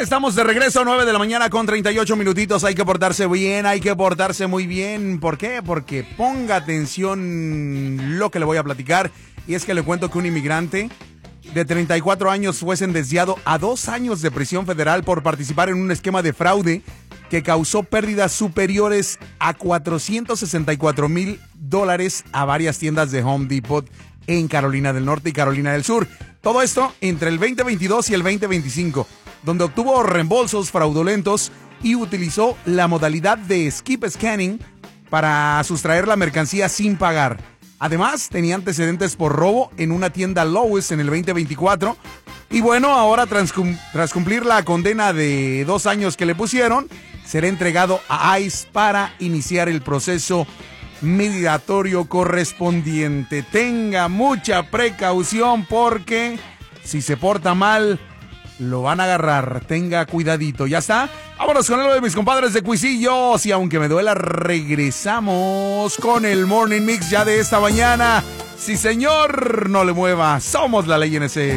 Estamos de regreso, 9 de la mañana con 38 minutitos. Hay que portarse bien, hay que portarse muy bien. ¿Por qué? Porque ponga atención lo que le voy a platicar. Y es que le cuento que un inmigrante de 34 años fue sentenciado a 2 años de prisión federal por participar en un esquema de fraude que causó pérdidas superiores a $464,000 a varias tiendas de Home Depot en Carolina del Norte y Carolina del Sur. Todo esto entre el 2022 y el 2025, donde obtuvo reembolsos fraudulentos y utilizó la modalidad de skip scanning para sustraer la mercancía sin pagar. Además, tenía antecedentes por robo en una tienda Lowe's en el 2024. Y bueno, ahora tras cumplir la condena de 2 años que le pusieron, será entregado a ICE para iniciar el proceso migratorio correspondiente. Tenga mucha precaución porque si se porta mal, lo van a agarrar. Tenga cuidadito. ¿Ya está? Vámonos con algo de mis compadres de Cuisillos. Y aunque me duela, regresamos con el Morning Mix ya de esta mañana. Sí, señor, no le mueva. Somos la ley NC.